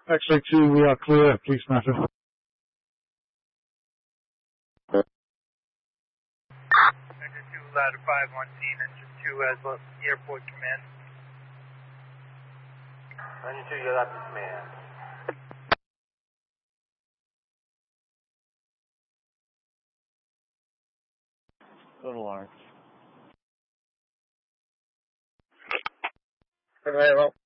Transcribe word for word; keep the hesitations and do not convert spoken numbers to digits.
X-ray two, we are clear. Police matter. Engine two, ladder five, one scene. Engine two has uh, airport command. Engine two, you got the command. Go to Lawrence. Very well.